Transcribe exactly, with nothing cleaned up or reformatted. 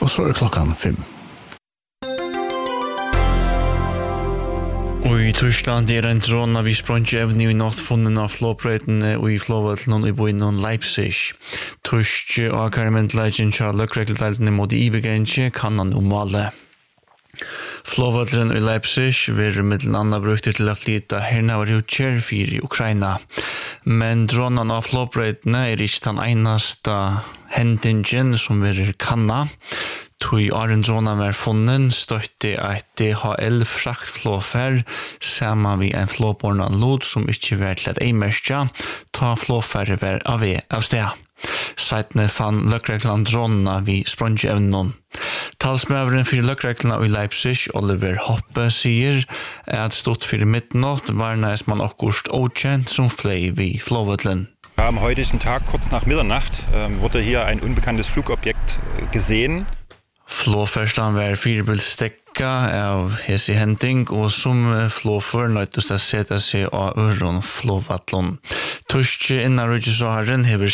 Och så är klockan fem. Og i Tyskland er en drone vi sprunget evne i natt funnet av flåbrøytene og i flåvøtlen i byen Leipzig. Tysk og akkarmentleggen til løkregeldeltene mot ivegenje kan han umale. Flåvøtlen i Leipzig vil middelen annet brukt til å flytte hernaver utgjør for i Ukraina. Men dronen av flåbrøytene er ikke den eneste hendingen som vil kanna. Tui Aren drona var funnen støtte et D H L-fraktflåfer sammen med en flåborna lod som ikke var til et eimerskja, ta flåfer var av av sted. Seitene fann løkreglene drona vi sprungeevnen. Talsmøveren for løkreglene i Leipzig, Oliver Hoppe, sier at stått for midnatt varnes man akkurst okjent som flei vi flåvøtlen. Am heutigen Tag, kurz nach Mitternacht, äh, wurde hier ein unbekanntes Flugobjekt äh, gesehen. Flåferslan var firebilstekka av hesi hending og som flåfer nøytust å seta seg av øron flåvattlon. Tysk innarryggesåharen hever